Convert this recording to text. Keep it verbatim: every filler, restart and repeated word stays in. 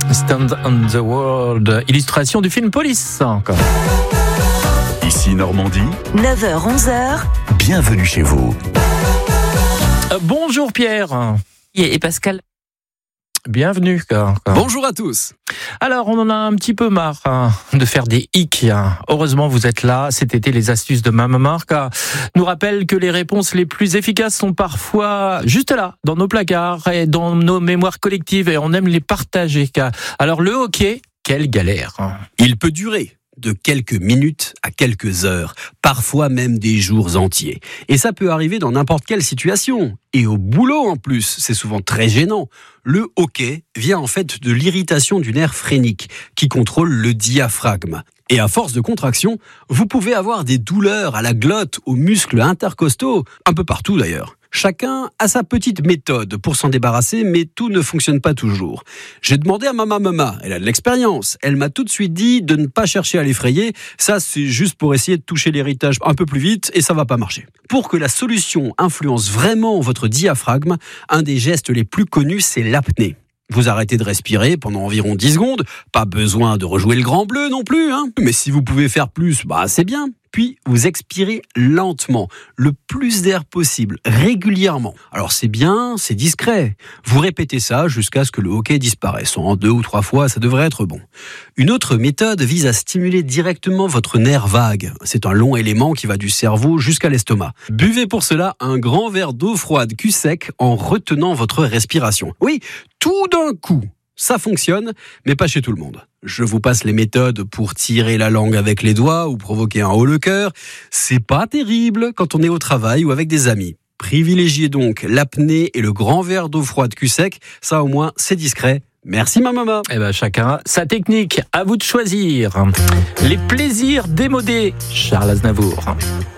Stand on the World, illustration du film Police. Encore. Ici Normandie, neuf heures onze heures. Bienvenue chez vous. Euh, bonjour Pierre. Et Pascal. Bienvenue. Encore. Bonjour à tous. Alors, on en a un petit peu marre hein, de faire des hicks. Hein. Heureusement, vous êtes là. Cet été, les astuces de Maman Marca nous rappellent que les réponses les plus efficaces sont parfois juste là, dans nos placards et dans nos mémoires collectives, et on aime les partager. Alors, le hockey, quelle galère. Hein. Il peut durer de quelques minutes à quelques heures, parfois même des jours entiers. Et ça peut arriver dans n'importe quelle situation. Et au boulot en plus, c'est souvent très gênant. Le hoquet vient en fait de l'irritation du nerf phrénique qui contrôle le diaphragme. Et à force de contraction, vous pouvez avoir des douleurs à la glotte, aux muscles intercostaux, un peu partout d'ailleurs. Chacun a sa petite méthode pour s'en débarrasser, mais tout ne fonctionne pas toujours. J'ai demandé à Mama Mama, elle a de l'expérience. Elle m'a tout de suite dit de ne pas chercher à l'effrayer. Ça, c'est juste pour essayer de toucher l'héritage un peu plus vite et ça va pas marcher. Pour que la solution influence vraiment votre diaphragme, un des gestes les plus connus, c'est l'apnée. Vous arrêtez de respirer pendant environ dix secondes. Pas besoin de rejouer le grand bleu non plus, hein. Mais si vous pouvez faire plus, bah c'est bien. Puis vous expirez lentement, le plus d'air possible, régulièrement. Alors c'est bien, c'est discret. Vous répétez ça jusqu'à ce que le hoquet disparaisse. En deux ou trois fois, ça devrait être bon. Une autre méthode vise à stimuler directement votre nerf vague. C'est un long élément qui va du cerveau jusqu'à l'estomac. Buvez pour cela un grand verre d'eau froide cul sec en retenant votre respiration. Oui, tout d'un coup. Ça fonctionne, mais pas chez tout le monde. Je vous passe les méthodes pour tirer la langue avec les doigts ou provoquer un haut-le-cœur. C'est pas terrible quand on est au travail ou avec des amis. Privilégiez donc l'apnée et le grand verre d'eau froide cul sec. Ça au moins, c'est discret. Merci ma maman. Eh ben, chacun sa technique. À vous de choisir. Les plaisirs démodés. Charles Aznavour.